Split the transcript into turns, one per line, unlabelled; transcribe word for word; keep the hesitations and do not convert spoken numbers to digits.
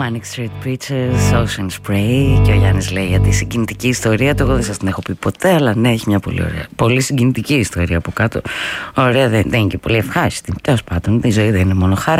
Manic Street Preachers, Ocean Spray. Και ο Γιάννης λέει για τη συγκινητική ιστορία του. Εγώ δεν σας την έχω πει ποτέ, αλλά ναι, έχει μια πολύ ωραία, πολύ συγκινητική ιστορία από κάτω. Ωραία, δεν, δεν είναι και πολύ ευχάριστη. Τέλος πάντων, η ζωή δεν είναι μόνο χαρά.